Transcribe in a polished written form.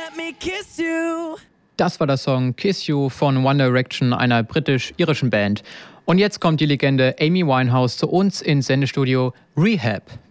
let me kiss you. Das war der Song Kiss You von One Direction, einer britisch-irischen Band. Und jetzt kommt die Legende Amy Winehouse zu uns ins Sendestudio Rehab.